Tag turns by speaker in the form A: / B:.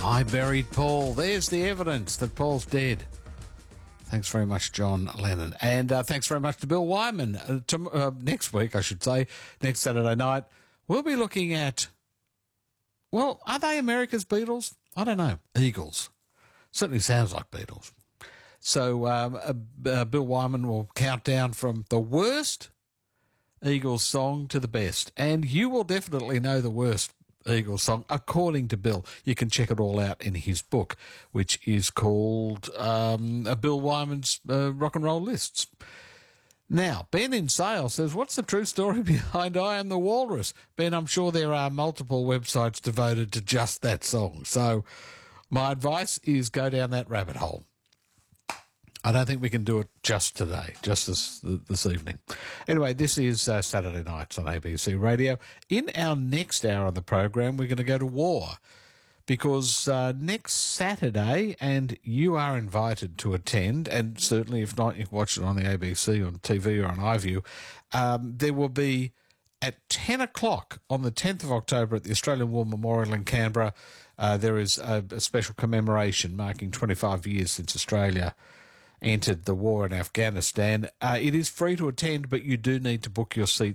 A: I buried Paul. There's the evidence that Paul's dead. Thanks very much, John Lennon. And thanks very much to Bill Wyman. Next week, I should say, next Saturday night, we'll be looking at, well, are they America's Beatles? I don't know. Eagles. Certainly sounds like Beatles. So Bill Wyman will count down from the worst Eagles song to the best. And you will definitely know the worst Eagles song, according to Bill. You can check it all out in his book, which is called Bill Wyman's Rock and Roll Lists. Now, Ben in Sale says, what's the true story behind I Am the Walrus? Ben, I'm sure there are multiple websites devoted to just that song. So my advice is go down that rabbit hole. I don't think we can do it just today, just this evening. Anyway, this is Saturday Nights on ABC Radio. In our next hour of the program, we're going to go to war because next Saturday, and you are invited to attend, and certainly if not, you can watch it on the ABC, on TV or on iView, there will be at 10 o'clock on the 10th of October at the Australian War Memorial in Canberra, there is a special commemoration marking 25 years since Australia entered the war in Afghanistan. It is free to attend, but you do need to book your seat